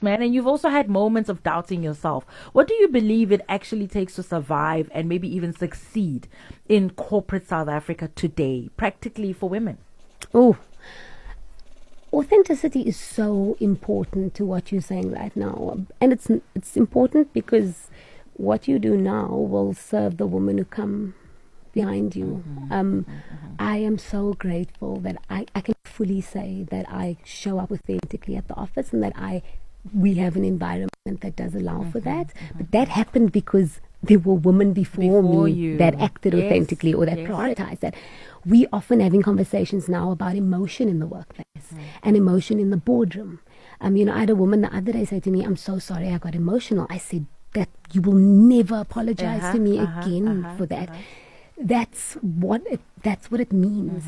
man, and you've also had moments of doubting yourself. What do you believe it actually takes to survive and maybe even succeed in corporate South Africa today, practically for women? Oh, authenticity is so important to what you're saying right now. And it's important because what you do now will serve the women who come behind you. I am so grateful that I can fully say that I show up authentically at the office and that we have an environment that does allow for that. But that happened because there were women before me that acted authentically or that prioritized that. We often having conversations now about emotion in the workplace and emotion in the boardroom. I had a woman the other day say to me, "I'm so sorry I got emotional." I said, "That you will never apologize to me again for that." That's what it means.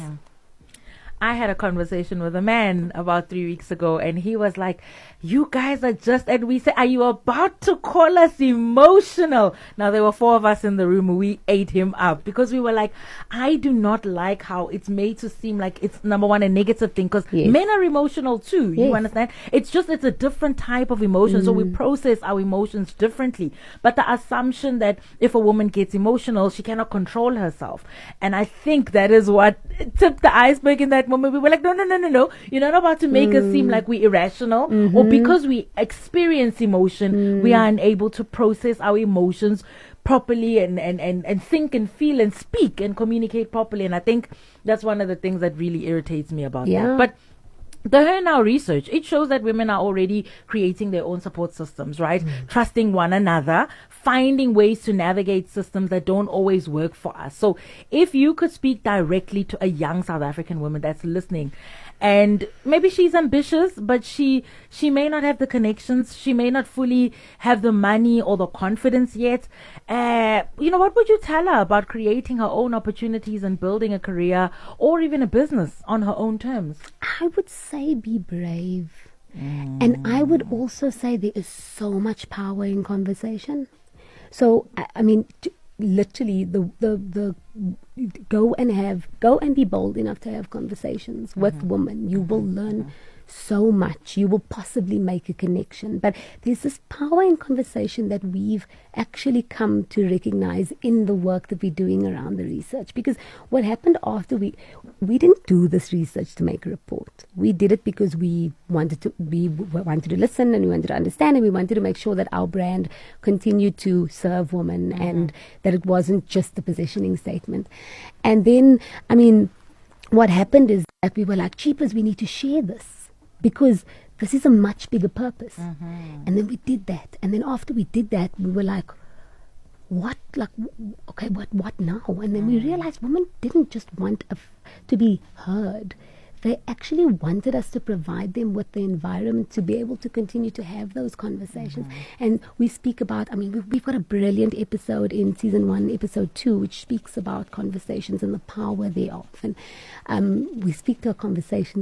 I had a conversation with a man about 3 weeks ago, and he was like, "You guys are just," and we said, "Are you about to call us emotional?" Now, there were 4 of us in the room. We ate him up because we were like, I do not like how it's made to seem like it's, number one, a negative thing, because men are emotional too. You understand? It's a different type of emotion. So we process our emotions differently. But the assumption that if a woman gets emotional, she cannot control herself. And I think that is what tipped the iceberg in that moment. We were like, no. You're not about to make us seem like we're irrational, or because we experience emotion, we are unable to process our emotions properly and think and feel and speak and communicate properly. And I think that's one of the things that really irritates me about that. But the Her Now research, it shows that women are already creating their own support systems, right? Trusting one another, finding ways to navigate systems that don't always work for us. So if you could speak directly to a young South African woman that's listening, and maybe she's ambitious, but she may not have the connections, she may not fully have the money or the confidence yet, what would you tell her about creating her own opportunities and building a career or even a business on her own terms? I would say be brave. And I would also say there is so much power in conversation. So, literally the go and be bold enough to have conversations with women. You will learn so much. You will possibly make a connection. But there's this power in conversation that we've actually come to recognize in the work that we're doing around the research. Because what happened after we didn't do this research to make a report. We did it because we wanted to listen, and we wanted to understand, and we wanted to make sure that our brand continued to serve women and that it wasn't just a positioning statement. And then, what happened is that we were like, cheapers, we need to share this, because this is a much bigger purpose. And then we did that. And then after we did that, we were like, what now? And then we realized women didn't just want to be heard. They actually wanted us to provide them with the environment to be able to continue to have those conversations. And we speak about, we've got a brilliant episode in season 1, episode 2, which speaks about conversations and the power thereof. And we speak to a conversation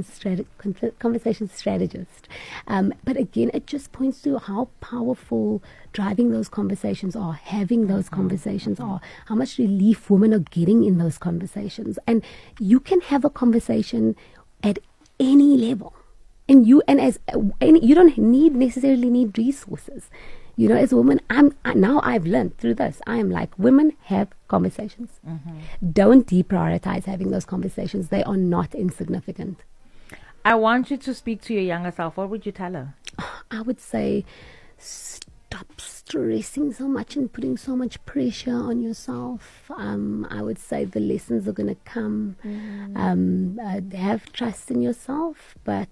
strategist. But again, it just points to how powerful driving those conversations are, having those conversations are, how much relief women are getting in those conversations. And you can have a conversation at any level, and you don't necessarily need resources. As a woman, I've learned through this. I am like, women have conversations. Don't deprioritize having those conversations. They are not insignificant. I want you to speak to your younger self. What would you tell her? I would say, stop stressing so much and putting so much pressure on yourself. I would say the lessons are going to come. Have trust in yourself, but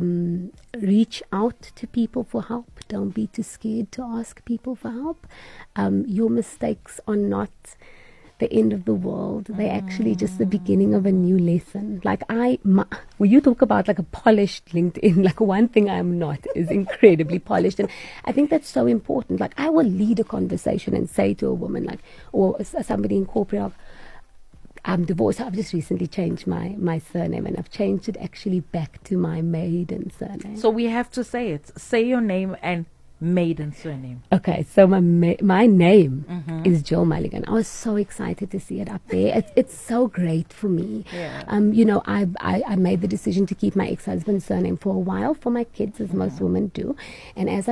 reach out to people for help. Don't be too scared to ask people for help. Your mistakes are not the end of the world. They're actually just the beginning of a new lesson. Like when you talk about like a polished LinkedIn, like one thing I'm not is incredibly polished. And I think that's so important. Like I will lead a conversation and say to a woman, like, or somebody in corporate, I'm divorced. I've just recently changed my surname, and I've changed it actually back to my maiden surname. So we have to say it. Say your name and maiden surname. Okay, so my name is Jill Mulligan. I was so excited to see it up there. It's so great for me. I made the decision to keep my ex-husband's surname for a while for my kids, as most women do, and as